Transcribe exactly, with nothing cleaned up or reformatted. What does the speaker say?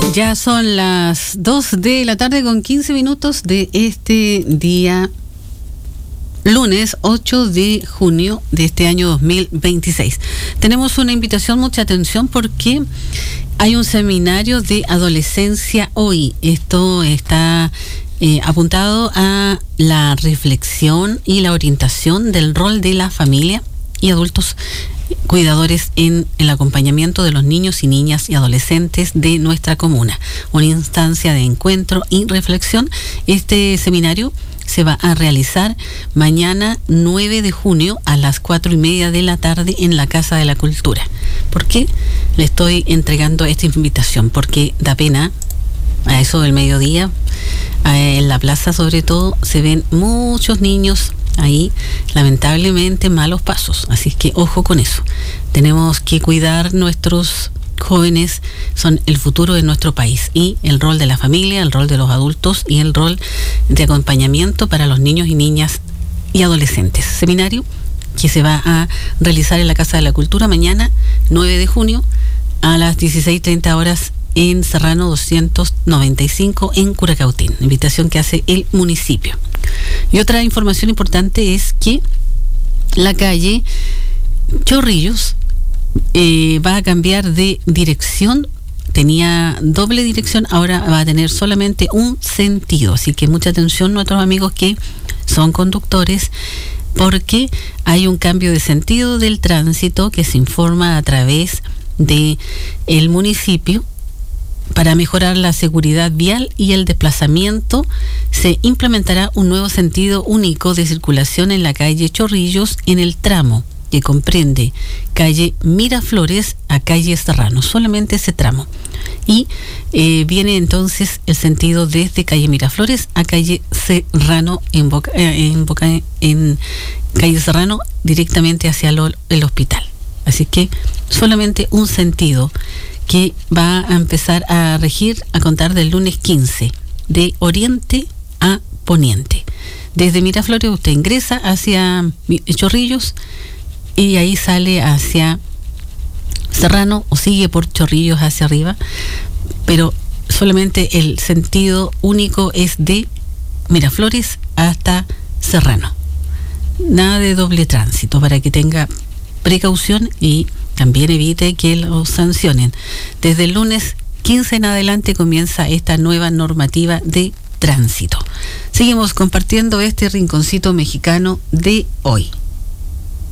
Ya son las dos de la tarde con quince minutos de este día lunes ocho de junio de este año dos mil veintiséis. Tenemos una invitación, mucha atención, porque hay un seminario de adolescencia hoy. Esto está eh, apuntado a la reflexión y la orientación del rol de la familia y adultos cuidadores en el acompañamiento de los niños y niñas y adolescentes de nuestra comuna. Una instancia de encuentro y reflexión. Este seminario se va a realizar mañana nueve de junio a las cuatro y media de la tarde en la Casa de la Cultura. ¿Por qué le estoy entregando esta invitación? Porque da pena, a eso del mediodía, en la plaza sobre todo, se ven muchos niños ahí, lamentablemente, malos pasos. Así que ojo con eso. Tenemos que cuidar nuestros jóvenes, son el futuro de nuestro país, y el rol de la familia, el rol de los adultos y el rol de acompañamiento para los niños y niñas y adolescentes. Seminario que se va a realizar en la Casa de la Cultura mañana nueve de junio a las dieciséis treinta horas en Serrano doscientos noventa y cinco en Curacautín. Invitación que hace el municipio. Y otra información importante es que la calle Chorrillos eh, va a cambiar de dirección. Tenía doble dirección, ahora va a tener solamente un sentido. Así que mucha atención, nuestros amigos que son conductores, porque hay un cambio de sentido del tránsito que se informa a través de el municipio. Para mejorar la seguridad vial y el desplazamiento, se implementará un nuevo sentido único de circulación en la calle Chorrillos en el tramo que comprende calle Miraflores a calle Serrano, solamente ese tramo. Y eh, viene entonces el sentido desde calle Miraflores a calle Serrano en, Boca, eh, en, Boca, en calle Serrano directamente hacia lo, el hospital. Así que solamente un sentido que va a empezar a regir a contar del lunes quince, de oriente a poniente. Desde Miraflores usted ingresa hacia Chorrillos y ahí sale hacia Serrano o sigue por Chorrillos hacia arriba, pero solamente el sentido único es de Miraflores hasta Serrano. Nada de doble tránsito, para que tenga precaución y también evite que lo sancionen. Desde el lunes quince en adelante comienza esta nueva normativa de tránsito. Seguimos compartiendo este rinconcito mexicano de hoy.